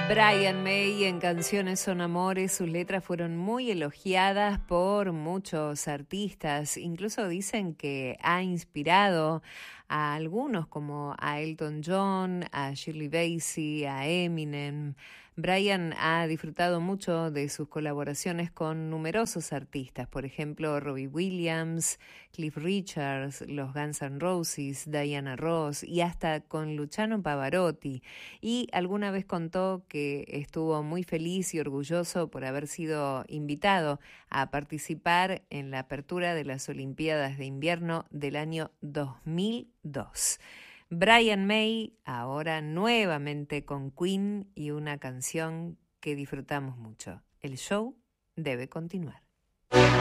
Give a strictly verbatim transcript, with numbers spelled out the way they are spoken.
Brian May en Canciones son Amores, sus letras fueron muy elogiadas por muchos artistas, incluso dicen que ha inspirado a algunos como a Elton John, a Shirley Bassey, a Eminem. Brian ha disfrutado mucho de sus colaboraciones con numerosos artistas, por ejemplo Robbie Williams, Cliff Richards, los Guns N' Roses, Diana Ross y hasta con Luciano Pavarotti. Y alguna vez contó que estuvo muy feliz y orgulloso por haber sido invitado a participar en la apertura de las Olimpiadas de Invierno del año dos mil dos. Brian May, ahora nuevamente con Queen y una canción que disfrutamos mucho. El show debe continuar.